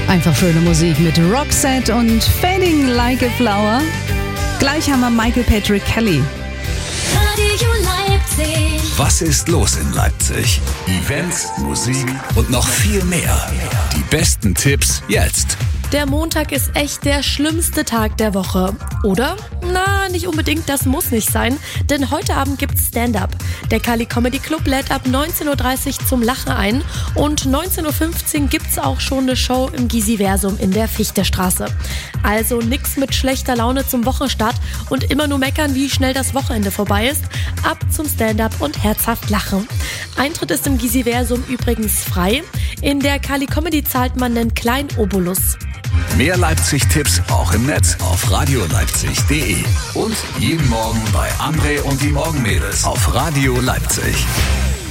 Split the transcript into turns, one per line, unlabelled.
Einfach schöne Musik mit Roxette und Fading Like a Flower. Gleich haben wir Michael Patrick Kelly.
Radio Leipzig.
Was ist los in Leipzig? Events, Musik und noch viel mehr. Die besten Tipps jetzt.
Der Montag ist echt der schlimmste Tag der Woche, oder? Na, nicht unbedingt, das muss nicht sein, denn heute Abend gibt's Stand-Up. Der Kali Comedy Club lädt ab 19.30 Uhr zum Lachen ein und 19.15 Uhr gibt's auch schon eine Show im Giesiversum in der Fichtestraße. Also nix mit schlechter Laune zum Wochenstart und immer nur meckern, wie schnell das Wochenende vorbei ist. Ab zum Stand-Up und herzhaft lachen. Eintritt ist im Giesiversum übrigens frei. In der Kali Comedy zahlt man einen kleinen Obolus.
Mehr Leipzig-Tipps auch im Netz auf radioleipzig.de und jeden Morgen bei André und die Morgenmädels auf Radio Leipzig.